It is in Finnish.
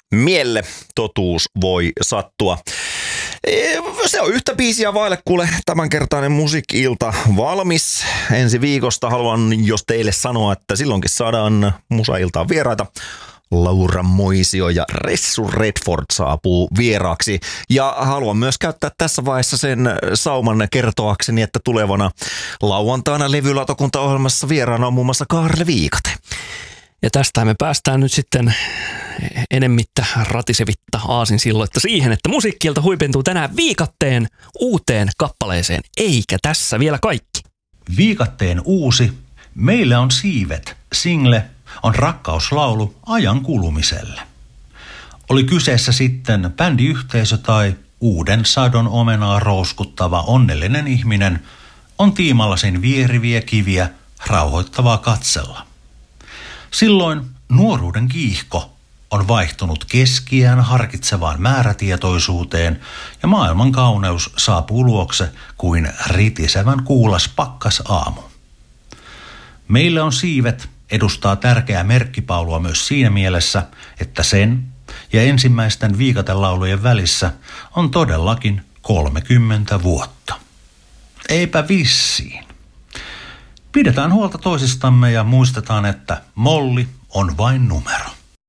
mielle totuus voi sattua. Se on yhtä biisiä vaille, kuule, tämänkertainen musiikki-ilta valmis. Ensi viikosta haluan jos teille sanoa, että silloinkin saadaan musailtaan vieraita. Laura Moisio ja Ressu Redford saapuu vieraaksi. Ja haluan myös käyttää tässä vaiheessa sen sauman kertoakseni, että tulevana lauantaina levylautakuntaohjelmassa vieraana on muun muassa Kaarle Viikate. Ja tästä me päästään nyt sitten enemmittä ratisevitta aasinsilloitta siihen, että musiikkiilta huipentuu tänään Viikatteen uuteen kappaleeseen. Eikä tässä vielä kaikki. Viikatteen uusi Meille on siivet single on rakkauslaulu ajan kulumiselle. Oli kyseessä sitten bändiyhteisö tai uuden sadon omenaa rouskuttava onnellinen ihminen, on tiimallasin vieriviä kiviä rauhoittavaa katsella. Silloin nuoruuden kiihko on vaihtunut keskiään harkitsevaan määrätietoisuuteen ja maailman kauneus saapuu luokse kuin ritisevän kuulas pakkas aamu. Meille on siivet edustaa tärkeää merkkipaulua myös siinä mielessä, että sen ja ensimmäisten viikatelaulujen välissä on todellakin 30 vuotta. Eipä vissiin. Pidetään huolta toisistamme ja muistetaan, että molli on vain numero.